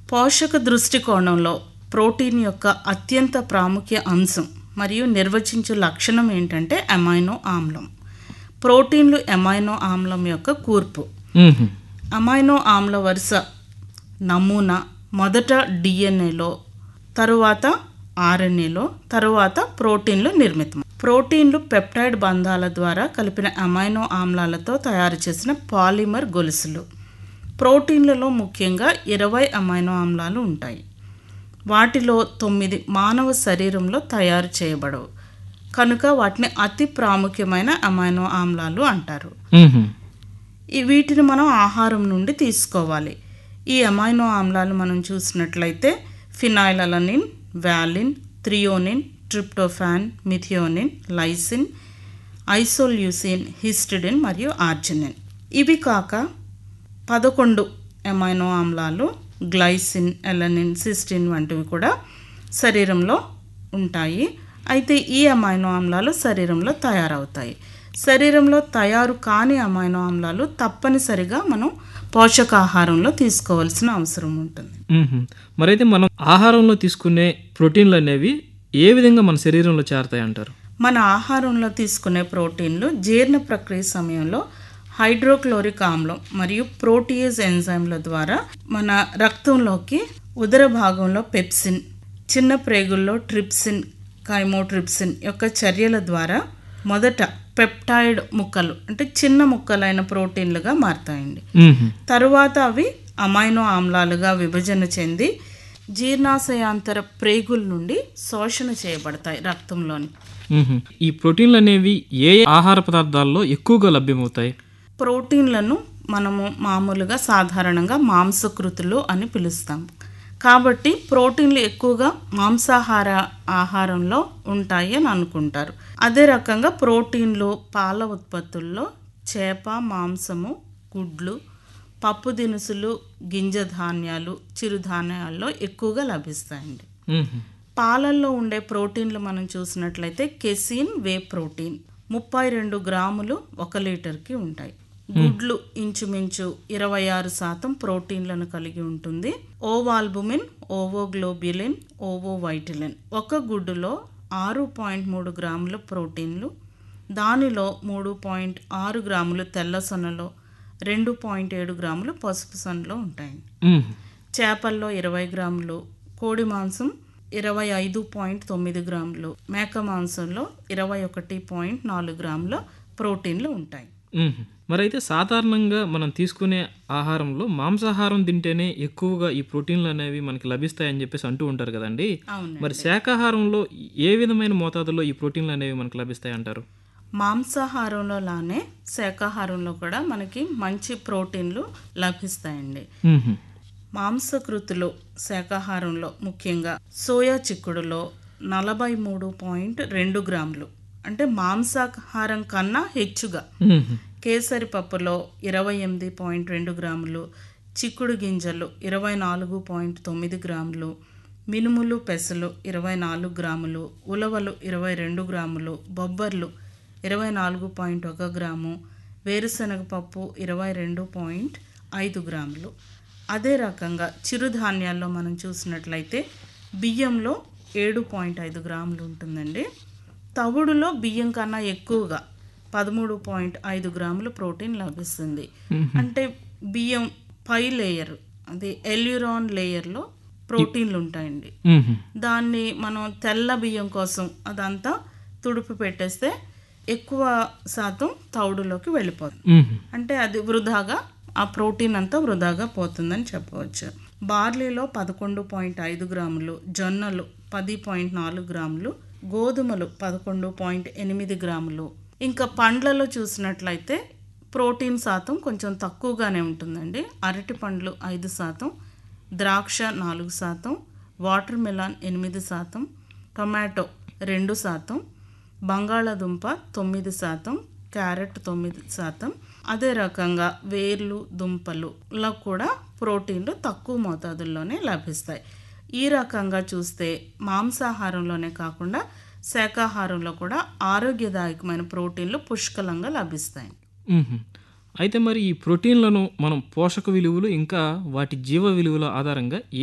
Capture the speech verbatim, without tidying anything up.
పోషక దృష్టికోణంలో ప్రోటీన్ యొక్క అత్యంత ప్రాముఖ్య అంశం మరియు నిర్వచించే లక్షణం ఏంటంటే అమైనో ఆమ్లం. ప్రోటీన్లు అమైనో ఆమ్లం యొక్క కూర్పు. అమైనో ఆమ్ల వరుస నమూనా మొదట డిఎన్ఏలో, తరువాత ఆర్ఎన్ఏలో, తరువాత ప్రోటీన్లు నిర్మితం. ప్రోటీన్లు పెప్టైడ్ బంధాల ద్వారా కలిపిన అమైనో ఆమ్లాలతో తయారు చేసిన పాలిమర్ గొలుసులు. ప్రోటీన్లలో ముఖ్యంగా ఇరవై అమైనో ఆమ్లాలు ఉంటాయి. వాటిలో తొమ్మిది మానవ శరీరంలో తయారు చేయబడవు కనుక వాటిని అతి ప్రాముఖ్యమైన అమైనో ఆమ్లాలు అంటారు. ఈ వీటిని మనం ఆహారం నుండి తీసుకోవాలి. ఈ అమైనో ఆమ్లాలు మనం చూసినట్లయితే ఫినైలలనిన్, వాలిన్, థ్రియోనిన్, tryptophan, methionine, lysine, isoleucine, histidine మరియు ఆర్జినిన్. ఇవి కాక పదకొండు అమైనో ఆమ్లాలు గ్లైసిన్, ఎలనిన్, సిస్టిన్ వంటివి కూడా శరీరంలో ఉంటాయి. అయితే ఈ అమైనో ఆమ్లాలు శరీరంలో తయారవుతాయి. శరీరంలో తయారు కాని అమైనో ఆమ్లాలు తప్పనిసరిగా మనం పోషకాహారంలో తీసుకోవాల్సిన అవసరం ఉంటుంది. మరైతే మనం ఆహారంలో తీసుకునే ప్రోటీన్లు అనేవి ఏ విధంగా మన శరీరంలో చేరతాయి అంటారు? మన ఆహారంలో తీసుకునే ప్రోటీన్లు జీర్ణ ప్రక్రియ సమయంలో హైడ్రోక్లోరిక్ ఆమ్లం మరియు ప్రోటీయేజ్ ఎంజైమ్ల ద్వారా మన రక్తంలోకి ఉదర భాగంలో పెప్సిన్, చిన్న ప్రేగుల్లో ట్రిప్సిన్, కైమోట్రిప్సిన్ యొక్క చర్యల ద్వారా మొదట పెప్టైడ్ ముక్కలు అంటే చిన్న ముక్కలైన ప్రోటీన్లుగా మారతాయండి. తరువాత అవి అమైనో ఆమ్లాలుగా విభజన చెంది జీర్ణాశయాంతర ప్రేగుల నుండి శోషణ చేయబడతాయి రక్తంలోని. ఈ ప్రోటీన్లు అనేవి ఏ ఆహార పదార్థాల్లో ఎక్కువగా లభ్యమవుతాయి? ప్రోటీన్లను మనము మామూలుగా సాధారణంగా మాంసకృతులు అని పిలుస్తాం. కాబట్టి ప్రోటీన్లు ఎక్కువగా మాంసాహార ఆహారంలో ఉంటాయి అని అనుకుంటారు. అదే రకంగా ప్రోటీన్లు పాల ఉత్పత్తుల్లో చేప, మాంసము, గుడ్లు, పప్పు దినుసులు, గింజ ధాన్యాలు, చిరుధాన్యాల్లో ఎక్కువగా లభిస్తాయండి. పాలల్లో ఉండే ప్రోటీన్లు మనం చూసినట్లయితే కెసిన్, వే ప్రోటీన్ ముప్పై రెండు గ్రాములు ఒక లీటర్కి ఉంటాయి. గుడ్లు ఇంచుమించు ఇరవై ఆరు శాతం ప్రోటీన్లను కలిగి ఉంటుంది. ఓవాల్బుమిన్, ఓవోగ్లోబ్యులిన్, ఓవోవైటిలిన్ ఒక గుడ్డులో ఆరు పాయింట్ మూడు గ్రాముల ప్రోటీన్లు, దానిలో మూడు పాయింట్ ఆరు గ్రాములు తెల్ల సొనలో, రెండు పాయింట్ ఏడు గ్రాములు పసుపు సొనలో ఉంటాయి. చేపల్లో ఇరవై గ్రాములు, కోడి మాంసం ఇరవై ఐదు పాయింట్ తొమ్మిది గ్రాములు, మేక మాంసంలో ఇరవై ఒకటి పాయింట్ నాలుగు గ్రాముల ప్రోటీన్లు ఉంటాయి. మరైతే సాధారణంగా మనం తీసుకునే ఆహారంలో మాంసాహారం తింటేనే ఎక్కువగా ఈ ప్రోటీన్లు అనేవి మనకి లభిస్తాయని చెప్పేసి అంటూ ఉంటారు కదండి. మరి శాకాహారంలో ఏ విధమైన మోతాదులో ఈ ప్రోటీన్లు అనేవి మనకు లభిస్తాయి అంటారు? మాంసాహారంలో లానే శాకాహారంలో కూడా మనకి మంచి ప్రోటీన్లు లభిస్తాయండి. మాంసకృతులు శాకాహారంలో ముఖ్యంగా సోయా చిక్కుడులో నలభై మూడు పాయింట్ రెండు గ్రాములు అంటే మాంసాహారం కన్నా హెచ్చుగా, కేసరి పప్పులో ఇరవై ఎనిమిది పాయింట్ రెండు గ్రాములు, చిక్కుడు గింజలు ఇరవై నాలుగు పాయింట్ తొమ్మిది గ్రాములు, మినుములు, పెసలు ఇరవై నాలుగు గ్రాములు, ఉలవలు ఇరవై రెండు గ్రాములు, బొబ్బర్లు ఇరవై నాలుగు పాయింట్ ఒక గ్రాము, వేరుశనగ పప్పు ఇరవై రెండు పాయింట్ ఐదు గ్రాములు. అదే రకంగా చిరుధాన్యాల్లో మనం చూసినట్లయితే బియ్యంలో ఏడు పాయింట్ ఐదు గ్రాములు ఉంటుందండి. తవుడులో బియ్యం కన్నా ఎక్కువగా పదమూడు పాయింట్ ఐదు గ్రాములు ప్రోటీన్ లభిస్తుంది. అంటే బియ్యం పై లేయర్, అది ఎల్యూరాన్ లేయర్లో ప్రోటీన్లు ఉంటాయండి. దాన్ని మనం తెల్ల బియ్యం కోసం అదంతా తుడుపు పెట్టేస్తే ఎక్కువ శాతం తవుడులోకి వెళ్ళిపోతుంది. అంటే అది వృధాగా ఆ ప్రోటీన్ అంతా వృధాగా పోతుందని చెప్పవచ్చు. బార్లీలో పదకొండు పాయింట్ ఐదు గ్రాములు, జొన్నలు పది పాయింట్ నాలుగు గ్రాములు, గోధుమలు పదకొండు పాయింట్ ఎనిమిది గ్రాములు. ఇంకా పండ్లలో చూసినట్లయితే ప్రోటీన్ శాతం కొంచెం తక్కువగానే ఉంటుందండి. అరటి పండ్లు ఐదు శాతం, ద్రాక్ష నాలుగు శాతం, వాటర్ మెలాన్ ఎనిమిది శాతం, టొమాటో రెండు శాతం, బంగాళాదుంప తొమ్మిది శాతం, క్యారెట్ తొమ్మిది శాతం. అదే రకంగా వేర్లు, దుంపలులో కూడా ప్రోటీన్లు తక్కువ మోతాదుల్లోనే లభిస్తాయి. ఈ రకంగా చూస్తే మాంసాహారంలోనే కాకుండా శాకాహారంలో కూడా ఆరోగ్యదాయకమైన ప్రోటీన్లు పుష్కలంగా లభిస్తాయి. అయితే మరి ఈ ప్రోటీన్లను మనం పోషక విలువలు ఇంకా వాటి జీవ విలువల ఆధారంగా